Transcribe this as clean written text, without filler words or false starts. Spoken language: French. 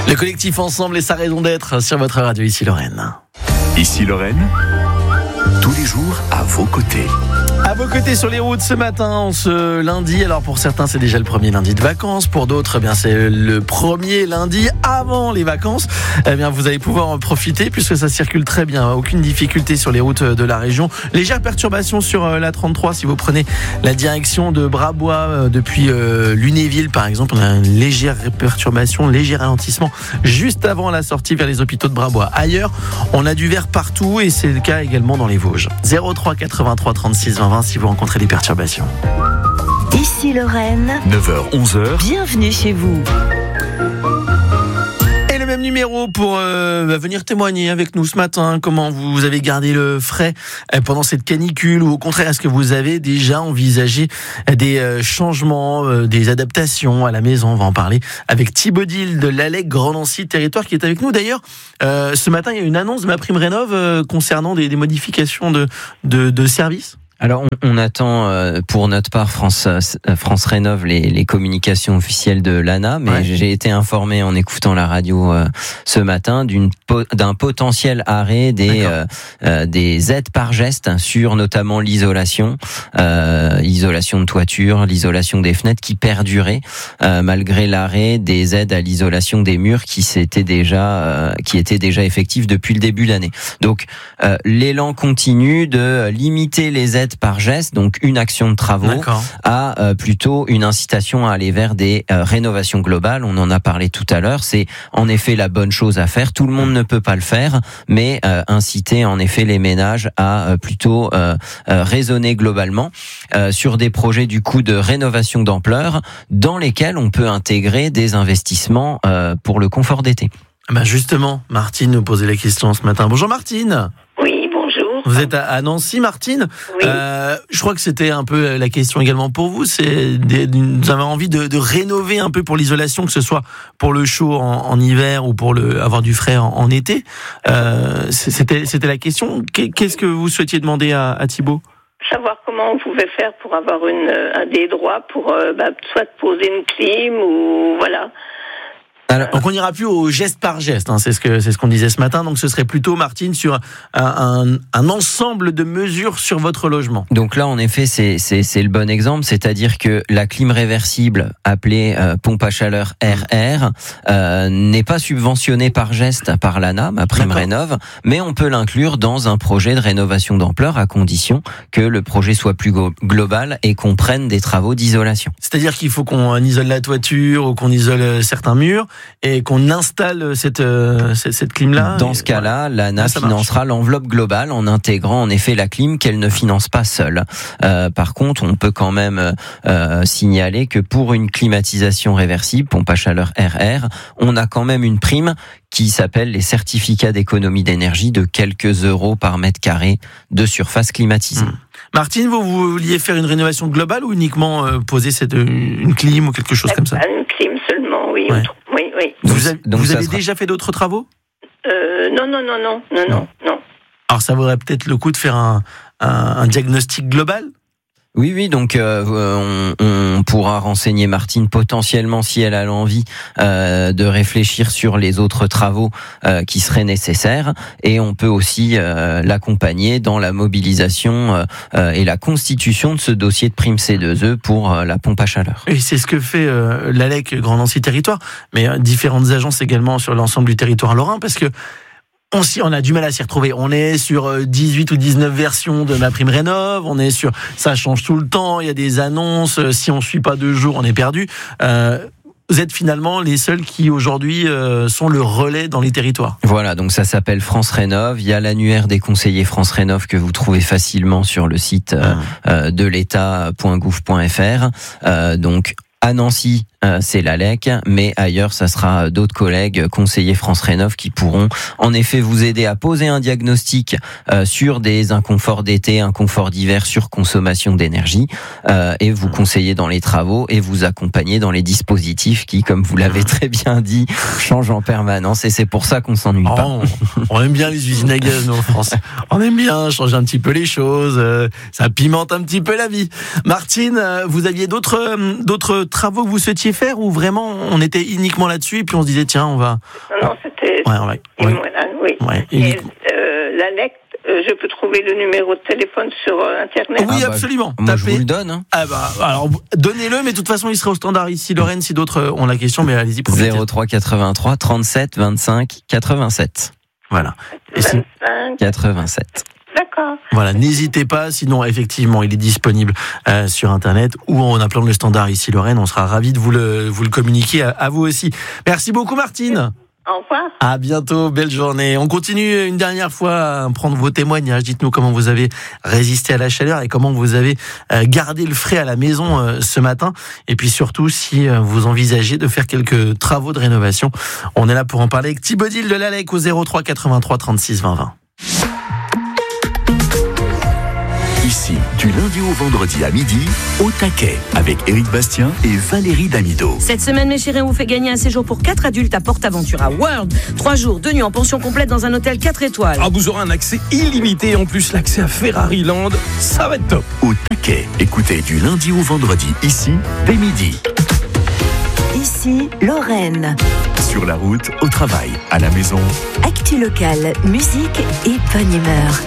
Le collectif Ensemble et sa raison d'être sur votre radio, ici Lorraine. Ici Lorraine, tous les jours à vos côtés. À vos côtés sur les routes ce matin, ce lundi. Alors pour certains, c'est déjà le premier lundi de vacances. Pour d'autres, eh bien c'est le premier lundi avant les vacances. Eh bien, vous allez pouvoir en profiter puisque ça circule très bien. Aucune difficulté sur les routes de la région. Légère perturbation sur la 33 si vous prenez la direction de Brabois depuis Lunéville par exemple. On a une légère perturbation, léger ralentissement juste avant la sortie vers les hôpitaux de Brabois. Ailleurs, on a du vert partout et c'est le cas également dans les Vosges. 03 83 36 20 20 si vous rencontrez des perturbations. Ici Lorraine, 9h-11h, bienvenue chez vous. Et le même numéro pour venir témoigner avec nous ce matin. Comment vous avez gardé le frais pendant cette canicule, ou au contraire, est-ce que vous avez déjà envisagé des changements, des adaptations à la maison? On va en parler avec Thibaut Dil de l'ALEC Grand Nancy Territoire qui est avec nous. D'ailleurs, ce matin, il y a une annonce de MaPrimeRénov' concernant des modifications de services. Alors, on attend pour notre part France Rénov' les communications officielles de l'ANA, mais j'ai été informé en écoutant la radio ce matin d'un potentiel arrêt des aides par geste sur notamment l'isolation de toiture, l'isolation des fenêtres qui perdurait malgré l'arrêt des aides à l'isolation des murs qui étaient déjà effectifs depuis le début de l'année. Donc, l'élan continue de limiter les aides par geste, donc une action de travaux, à plutôt une incitation à aller vers des rénovations globales. On en a parlé tout à l'heure, c'est en effet la bonne chose à faire. Tout le monde ne peut pas le faire, mais inciter en effet les ménages à plutôt raisonner globalement sur des projets du coup de rénovation d'ampleur dans lesquels on peut intégrer des investissements pour le confort d'été. Ben justement, Martine nous posait la question ce matin. Bonjour Martine. Oui, bonjour. Vous êtes à Nancy, Martine. Oui. Je crois que c'était un peu la question également pour vous. Vous avez envie de rénover un peu pour l'isolation, que ce soit pour le chaud en hiver ou pour avoir du frais en été. C'était la question. Qu'est-ce que vous souhaitiez demander à Thibaut? Savoir comment on pouvait faire pour avoir des droits pour soit poser une clim ou voilà. Alors, donc on n'ira plus au geste par geste, c'est ce qu'on disait ce matin. Donc ce serait plutôt, Martine, sur un ensemble de mesures sur votre logement. Donc là, en effet, c'est le bon exemple, c'est-à-dire que la clim réversible appelée pompe à chaleur RR n'est pas subventionnée par geste par l'ANA, MaPrimeRénov', mais on peut l'inclure dans un projet de rénovation d'ampleur à condition que le projet soit plus global et qu'on prenne des travaux d'isolation. C'est-à-dire qu'il faut qu'on isole la toiture ou qu'on isole certains murs et qu'on installe cette clim-là. Dans ce cas-là, l'ANA financera l'enveloppe globale en intégrant en effet la clim qu'elle ne finance pas seule. Par contre, on peut quand même signaler que pour une climatisation réversible, pompe à chaleur RR, on a quand même une prime qui s'appelle les certificats d'économie d'énergie de quelques euros par mètre carré de surface climatisée. Martine, vous vouliez faire une rénovation globale ou uniquement poser une clim ou quelque chose comme ça? Une clim seulement, oui. Ouais. Oui. Vous avez déjà fait d'autres travaux? Non. Alors ça vaudrait peut-être le coup de faire un diagnostic global? Oui, donc on pourra renseigner Martine potentiellement si elle a l'envie de réfléchir sur les autres travaux qui seraient nécessaires, et on peut aussi l'accompagner dans la mobilisation et la constitution de ce dossier de prime C2E pour la pompe à chaleur. Et c'est ce que fait l'ALEC Grand Nancy Territoire, mais différentes agences également sur l'ensemble du territoire lorrain, parce que on a du mal à s'y retrouver. On est sur 18 ou 19 versions de MaPrimeRénov'. On est sur, ça change tout le temps. Il y a des annonces. Si on suit pas 2 jours, on est perdu. Vous êtes finalement les seuls qui aujourd'hui sont le relais dans les territoires. Voilà, donc ça s'appelle France Rénov'. Il y a l'annuaire des conseillers France Rénov' que vous trouvez facilement sur le site de l'État.gouv.fr. Donc à Nancy, c'est l'ALEC, mais ailleurs, ça sera d'autres collègues conseillers France Rénov' qui pourront en effet vous aider à poser un diagnostic sur des inconforts d'été, inconforts d'hiver, sur consommation d'énergie, et vous conseiller dans les travaux et vous accompagner dans les dispositifs qui, comme vous l'avez très bien dit, changent en permanence, et c'est pour ça qu'on s'ennuie pas. On aime bien les usines à gaz, nous, en France. On aime bien changer un petit peu les choses, ça pimente un petit peu la vie. Martine, vous aviez d'autres travaux que vous souhaitiez faire ou vraiment on était uniquement là-dessus et puis on se disait tiens on va... Non, c'était Ouais. oui. Ouais. Et l'ALEC, je peux trouver le numéro de téléphone sur Internet. Oui, absolument. Moi, je vous le donne. Hein. Alors, donnez-le, mais de toute façon, il sera au standard ici, Lorraine, si d'autres ont la question, mais allez-y. 03 83 37 25 87. Voilà. Et 25. 87. D'accord. Voilà, n'hésitez pas, sinon effectivement il est disponible sur internet ou en appelant le standard ici Lorraine, on sera ravis de vous le communiquer à vous aussi. Merci beaucoup Martine. Au revoir. À bientôt, belle journée. On continue une dernière fois à prendre vos témoignages. Dites-nous comment vous avez résisté à la chaleur et comment vous avez gardé le frais à la maison ce matin. Et puis surtout, si vous envisagez de faire quelques travaux de rénovation. On est là pour en parler avec Thibaut Dil de l'ALEC au 03 83 36 20 20. Ici, du lundi au vendredi à midi, au taquet, avec Éric Bastien et Valérie Damido. Cette semaine, mes chéris, on vous fait gagner un séjour pour 4 adultes à PortAventura World. 3 jours, 2 nuits en pension complète dans un hôtel 4 étoiles. Ah, vous aurez un accès illimité, en plus l'accès à Ferrari Land, ça va être top. Au taquet, écoutez du lundi au vendredi, ici, dès midi. Ici, Lorraine. Sur la route, au travail, à la maison. Actu locale, musique et bonne humeur.